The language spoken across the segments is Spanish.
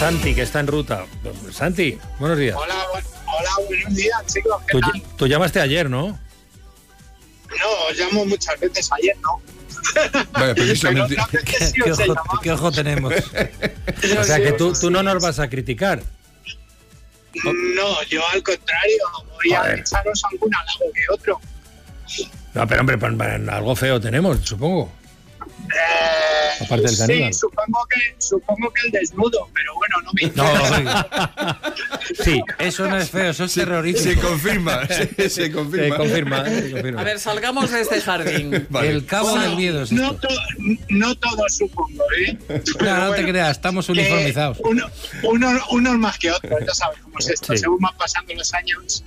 Santi, que está en ruta. Santi, buenos días. Hola, buenos días, chicos. ¿Qué tal? Tú llamaste ayer, ¿no? No, os llamo muchas veces ayer, ¿no? Vale, precisamente. ¿Qué ojo tenemos? O sea, que tú no nos vas a criticar. No, yo al contrario, voy a echaros algún halago que otro. No, pero hombre, algo feo tenemos, supongo. Aparte del caníbal. Sí, supongo que el desnudo, pero bueno, no me No, sí, eso no es feo, eso es terrorismo. Se confirma. Se confirma. A ver, salgamos de este jardín. Vale. El cabo del miedo es esto. No todo, supongo, ¿eh? No te creas, estamos uniformizados. Unos más que otros, ya sabes cómo es esto, Sí. según van pasando los años.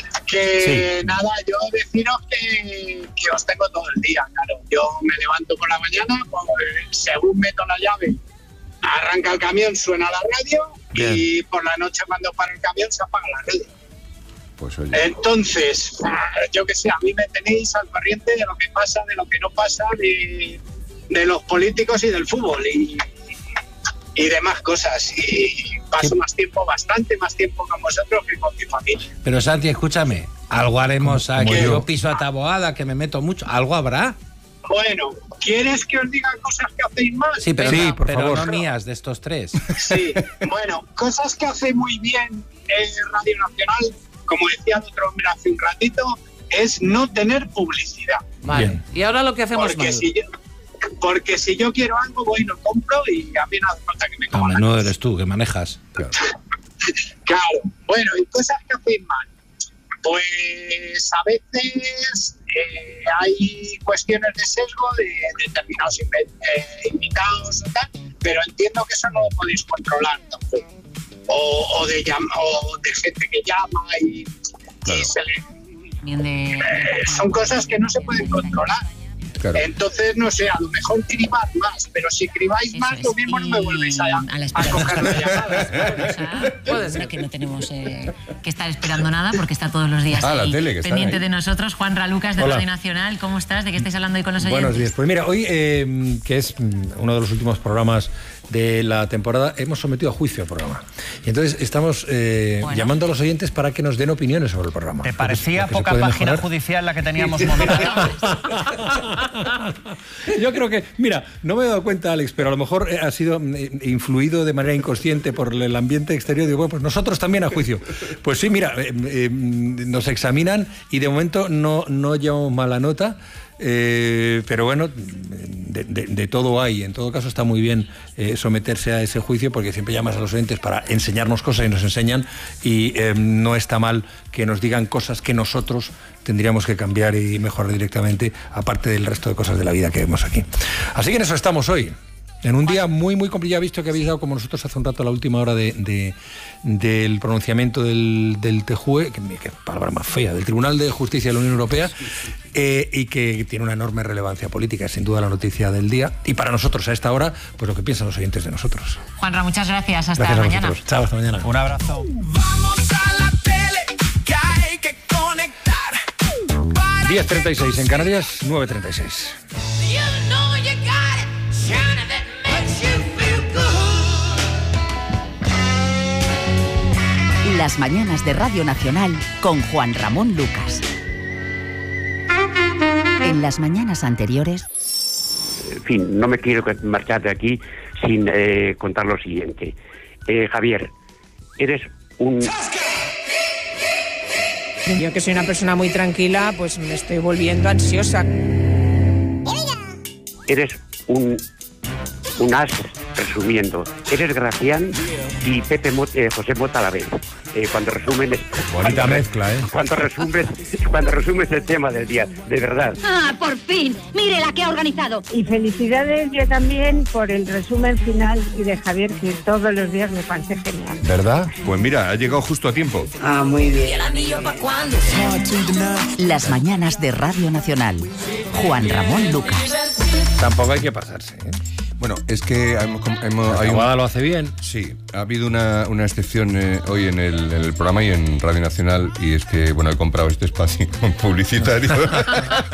Nada, yo deciros que os tengo todo el día, claro. Yo me levanto por la mañana, pues, según meto la llave, arranca el camión, suena la radio. Bien. Y por la noche cuando para el camión se apaga la radio. Pues oye. Entonces, yo que sé, a mí me tenéis al corriente de lo que pasa, de lo que no pasa, de los políticos y del fútbol y demás cosas. Y paso bastante más tiempo con vosotros que con mi familia. Pero Santi, escúchame, algo haremos aquí. yo. Yo piso a Taboada, que me meto mucho. ¿Algo habrá? Bueno, ¿quieres que os diga cosas que hacéis mal? Sí, pero, Sí, no, por pero favor. no mías, de estos tres. Sí, bueno, cosas que hace muy bien Radio Nacional, como decía el otro hombre hace un ratito, es no tener publicidad. Vale. Bien. Y ahora lo que hacemos Porque si yo quiero algo, voy y lo compro y a mí no hace falta que me A coman la menudo eres tú, que manejas. Claro, bueno, y cosas que hacéis mal. Pues a veces hay cuestiones de sesgo de determinados invitados o tal, pero entiendo que eso no lo podéis controlar tampoco. O de gente que llama y se le... son cosas que no se pueden controlar. Claro. Entonces, no sé, a lo mejor cribar más, pero si cribáis Eso más, lo es, mismo no me volvéis a la espera. coger la llamada. Puede ser. Que no tenemos que estar esperando nada porque está todos los días La ahí, tele, que están pendiente ahí. de nosotros. Juanra Lucas de Hola. Radio Nacional, ¿cómo estás? ¿De qué estáis hablando hoy con los oyentes? Buenos días. Pues mira, hoy, que es uno de los últimos programas de la temporada, hemos sometido a juicio el programa. Y entonces estamos llamando a los oyentes para que nos den opiniones sobre el programa. ¿Te parecía Lo que se poca puede página mejorar. judicial la que teníamos montada? Yo creo que, mira, no me he dado cuenta, Alex, pero a lo mejor ha sido influido de manera inconsciente por el ambiente exterior. Digo, bueno, pues nosotros también a juicio. Pues sí, mira, nos examinan y de momento no llevamos mala nota. Pero bueno, de todo hay. En todo caso está muy bien someterse a ese juicio porque siempre llamas a los oyentes para enseñarnos cosas y nos enseñan y no está mal que nos digan cosas que nosotros tendríamos que cambiar y mejorar directamente, aparte del resto de cosas de la vida que vemos aquí. Así que en eso estamos hoy. En un día muy, muy complicado, visto que habéis dado, como nosotros hace un rato, la última hora del pronunciamiento del TJUE, que palabra más fea, del Tribunal de Justicia de la Unión Europea, y que tiene una enorme relevancia política, es sin duda la noticia del día. Y para nosotros, a esta hora, pues lo que piensan los oyentes de nosotros. Juanra, muchas gracias. Hasta Gracias a mañana. vosotros. Chao, hasta mañana. Un abrazo. Vamos a la tele, que hay que conectar. 10:36 en Canarias, 9:36. You know you got it, China, that makes you feel good. Las mañanas de Radio Nacional con Juan Ramón Lucas. En las mañanas anteriores... En fin, no me quiero marchar de aquí sin contar lo siguiente. Javier, eres un... Yo que soy una persona muy tranquila, pues me estoy volviendo ansiosa. Eres un as, resumiendo. Eres Gracián y José Mota a la vez. Cuando resumen... Bonita mezcla, ¿eh? Cuando resumes el tema del día, de verdad. ¡Ah, por fin! ¡Mire la que ha organizado! Y felicidades yo también por el resumen final y de Javier, que todos los días me parece genial. ¿Verdad? Pues mira, ha llegado justo a tiempo. Ah, muy bien. ¿Y el anillo para cuándo? Las mañanas de Radio Nacional. Juan Ramón Lucas. Tampoco hay que pasarse, ¿eh? Bueno, es que hay Taboada lo hace bien. Sí, ha habido una excepción hoy en el programa y en Radio Nacional, y es que, bueno, he comprado este espacio publicitario